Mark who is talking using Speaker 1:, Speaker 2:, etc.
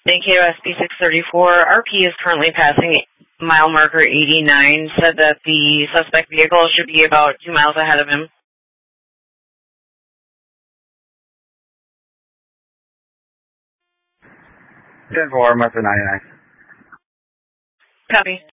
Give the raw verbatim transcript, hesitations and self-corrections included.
Speaker 1: Thank you, S B six thirty-four. R P is currently passing mile marker eighty-nine, said that the suspect vehicle should be about two miles ahead of him.
Speaker 2: ten four, marker ninety-nine.
Speaker 1: Copy.